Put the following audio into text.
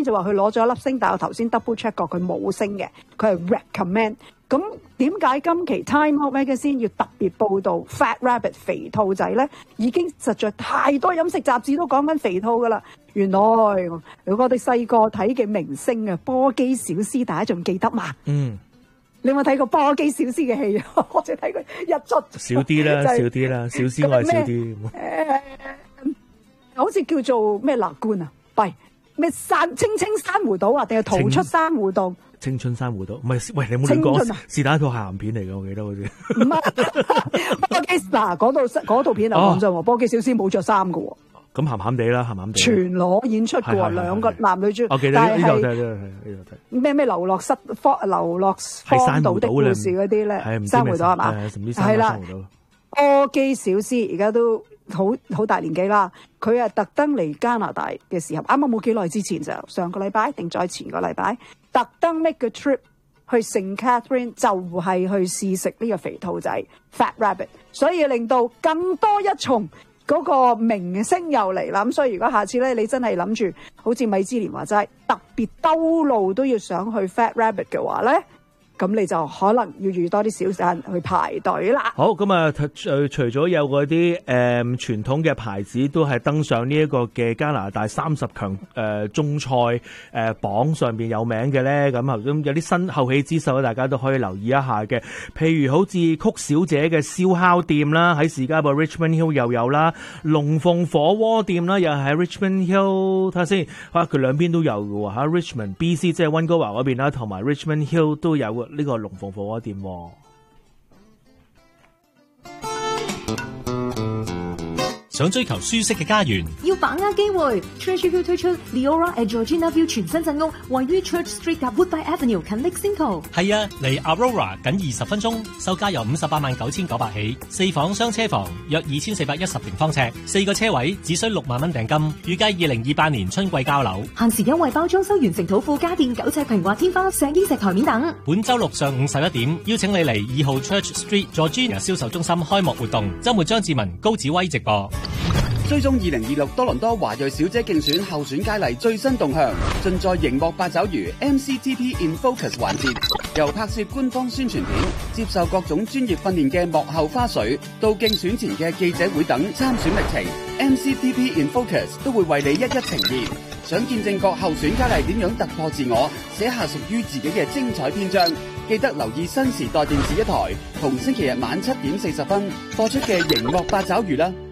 就話佢攞咗一粒星，但係我頭先 double check 過佢冇星嘅，佢係 recommend。咁點解今期 Time Out Magazine 要特別報導 Fat Rabbit 肥兔仔咧？已經實在太多飲食雜誌都講緊肥兔噶啦。原來我哋細個睇嘅明星啊，波姬小絲，大家仲記得嘛？嗯。你有冇睇過波姬小絲嘅戲？我淨係睇佢一出。少啲啦，少啲啦，小絲我係少啲。好似叫做咩立冠啊？唔係咩青珊瑚島啊？定係逃出珊瑚島？青春珊瑚島唔係，喂，你有冇亂講？是但一套鹹片嚟嘅，我記得好似。唔係波姬嗱，嗰套片啊，講真喎，波姬小絲冇着衫嘅喎。咁鹹鹹地啦，鹹鹹地。全裸演出嘅喎，兩個男女主。我記得呢度睇。咩流落荒島的故事嗰啲咧？珊瑚島係嘛？係啦。波姬小絲而家都好大年紀啦，佢係特登嚟加拿大嘅時候，啱啱冇幾耐之前就上個禮拜定再前個禮拜，特登 make 個 trip 去聖 Catherine 就係去試食呢個肥兔仔 Fat Rabbit， 所以令到更多一重嗰個明星又嚟啦。咁所以如果下次咧你真係諗住好似米芝蓮話齋特別兜路都要想去 Fat Rabbit 嘅話咧，咁你就可能要預多啲小時間去排隊啦。好，咁啊，除咗有嗰啲傳統嘅牌子都係登上呢一個嘅加拿大30強中菜榜上邊有名嘅咧，咁有啲新後起之秀，大家都可以留意一下嘅。譬如好似曲小姐嘅燒烤店啦，喺士嘉堡 Richmond Hill 又有啦；龍鳳火鍋店啦，又喺 Richmond Hill， 睇下先，佢兩邊都有嘅喎，喺 Richmond BC 即係溫哥華嗰邊啦，同埋 Richmond Hill 都有呢個龍鳳火鍋店。 想追求舒適嘅家園， 要把握機會。Treasure View 推出 Leora at Georgina View 全新鎮屋，位於 Church Street 及 Woodbine Avenue 近 Lexington。 係啊，離 Aurora 僅20分鐘，售價由589900起，4房雙車房，約2410平方尺，4個車位，只需6萬蚊訂金，預計2028年春季交樓。 限時優惠包裝修完成土庫家電9尺平滑天花、石英石台面等。 本週六上午11點，邀請你嚟2號 Church Street Georgina 銷售中心開幕活動，週末張志文、高子威直播。 追蹤2026多倫多華裔小姐競選候選佳麗最新動向，盡在熒幕八爪魚 MCTP in Focus 環節，由拍攝官方宣傳片、接受各種專業訓練嘅幕後花絮，到競選前嘅記者會等參選歷程 ，MCTP in Focus 都會為你一一呈現。想見證各候選佳麗點樣突破自我，寫下屬於自己嘅精彩篇章，記得留意新時代電視一台，同星期日晚7點40分播出嘅熒幕八爪魚啦。